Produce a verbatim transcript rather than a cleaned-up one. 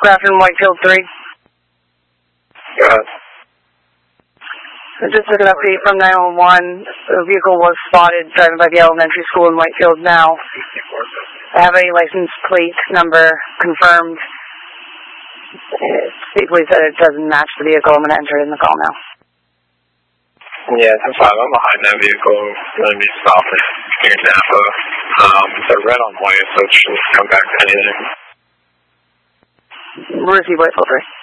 Grafton, Whitefield three. Go ahead. I just took an update from nine one one. The vehicle was spotted driving by the elementary school in Whitefield now. I have a license plate number confirmed. It basically said it doesn't match the vehicle. I'm going to enter it in the call now. Yeah, ten five, I'm behind that vehicle. It's going to be stopped near Napa. Um, it's a red on white, so it shouldn't come back to anything. We'll receive Whitefield three.